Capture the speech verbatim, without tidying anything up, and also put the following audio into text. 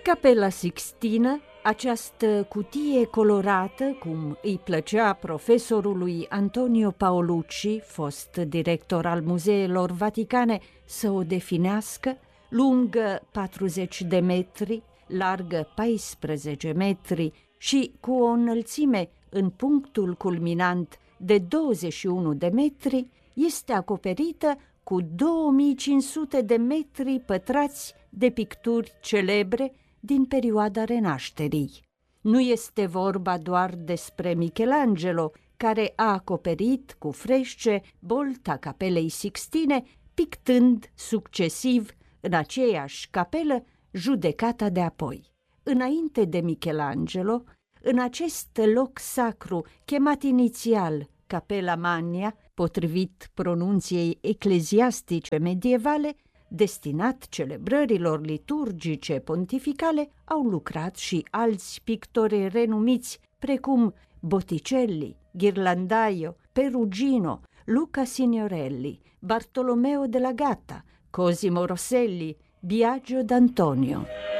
Capela Sixtină, această cutie colorată, cum îi plăcea profesorului Antonio Paolucci, fost director al muzeelor vaticane, să o definească, lungă patruzeci de metri, largă paisprezece metri și cu o înălțime în punctul culminant de douăzeci și unu de metri, este acoperită cu două mii cinci sute de metri pătrați de picturi celebre din perioada Renașterii. Nu este vorba doar despre Michelangelo, care a acoperit cu fresce bolta Capelei Sixtine, pictând succesiv în aceeași capelă judecata de apoi. Înainte de Michelangelo, în acest loc sacru, chemat inițial Capella Magna, potrivit pronunției ecleziastice medievale, destinat celebrărilor liturgice pontificale, au lucrat și alți pictori renumiți, precum Botticelli, Ghirlandaio, Perugino, Luca Signorelli, Bartolomeo della Gatta, Cosimo Rosselli, Biagio d'Antonio.